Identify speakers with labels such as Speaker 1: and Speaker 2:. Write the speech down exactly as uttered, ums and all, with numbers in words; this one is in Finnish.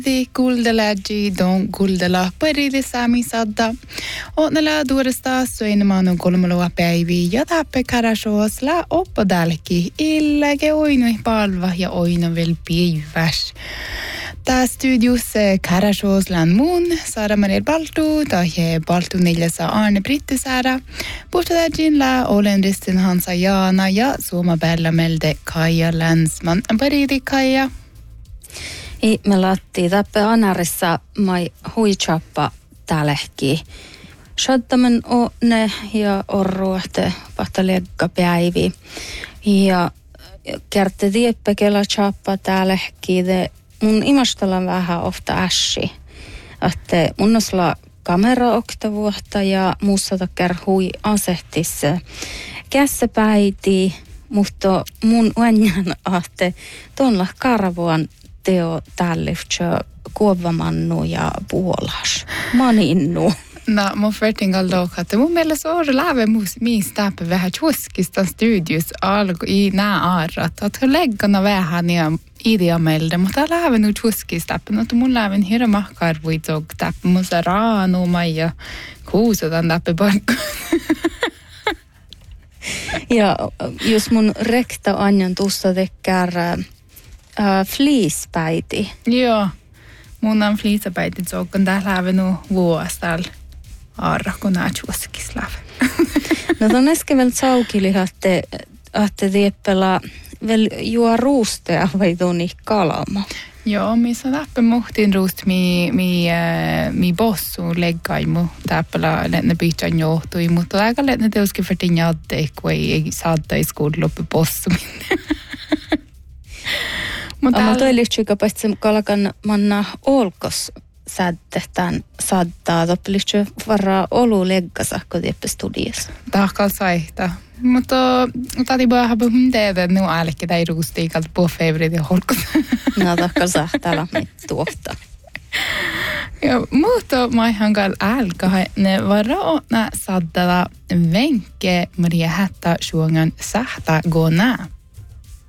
Speaker 1: Di kuuldelaji don kuuldela parili sami sadda. Onnela duoresta suinamanu kolmoloa päivi ja tappe karashoosla oppodalki illage oinui palva ja oinovel päiväs. Tää studios karashooslan muun Sara Maria Baltu tai Baltu neljässä Arne Brittisaara. Puhtadajin la olen ristin Hansa Jaana ja Suoma Bella Melde Kaija Länsman. Parili Kaija.
Speaker 2: I me latti tappe anarissa mai huichappa tälehki. Shottamen o ne ja orruohte pahtalegga päivi. Ja kerti dieppe kela chappa tälehki de mun imastalla vähän ofta ässi. Että mun osla kamera oktavuotta ja muussa takkar hui asehtissa. Kässä päiti, mutta mun uenjan ahte tuolla karvuan teo tälliftsö kuovamannu ja puolas. Maninnu.
Speaker 1: No, mun förting all dag att mun mielestä on läve min stäppe vähän tjuskista studios algo i nää arrat. Att läggarna vähän ja ideamelde, mutta läve nu tjuskista. Mutta mun läven hirra mahkar vuitog täppe musa raanu maija kuusotan täppe paikka.
Speaker 2: Ja jos mun rekta anjan tuosta tekkär Uh, fliispäiti.
Speaker 1: Joo, mun on fliisapäiti tsoukon tää läve nu vuostal arra kun nää tjuskislav.
Speaker 2: No ton äsken väl saukili, että että tieppela väl juo ruustea vai toni kalama.
Speaker 1: Joo, missä on täppä muhtin ruust mi, mi, äh, mi bossu leggaimu täppälä lenne pihtän johtui, mutta aika lenne teoskin färtin jadde, kun ei saada i skoudloppu bossu minne.
Speaker 2: Amma toilitsika paitsi kalkan manna olkos sädetään saattaa toppelitsy varaa olu leggasahko tieppe studiassa.
Speaker 1: Tahkal saihta. Mutta tati vähän puhun teetä, että nu älkkä tai ruustiikalta på favorit ja holkos.
Speaker 2: No tahkal sahtala mit tuohta.
Speaker 1: Ja mutta maihankal älkä ne varaa na saddala venke Maria Hätta suongan sahta gona.